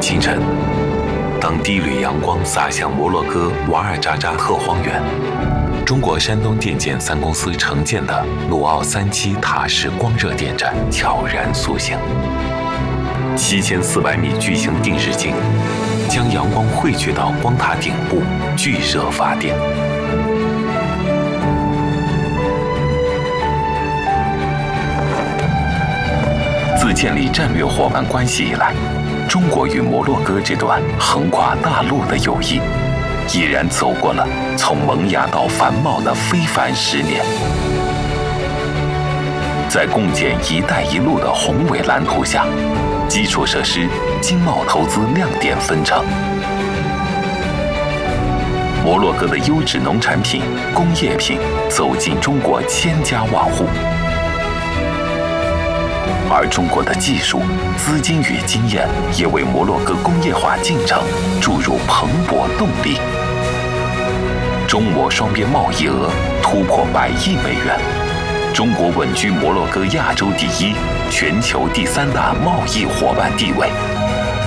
清晨，当第一缕阳光洒向摩洛哥瓦尔扎扎特荒原，中国山东电建3公司承建的努奥3期塔式光热电站悄然苏醒。7400米巨型定时镜将阳光汇聚到光塔顶部，聚热发电。自建立战略伙伴关系以来，中国与摩洛哥这段横跨大陆的友谊，已然走过了从萌芽到繁茂的非凡10年。在共建“一带一路”的宏伟蓝图下，基础设施、经贸投资亮点纷呈。摩洛哥的优质农产品、工业品走进中国千家万户，而中国的技术、资金与经验也为摩洛哥工业化进程注入蓬勃动力。中摩双边贸易额突破100亿美元，中国稳居摩洛哥亚洲第1、全球第3大贸易伙伴地位。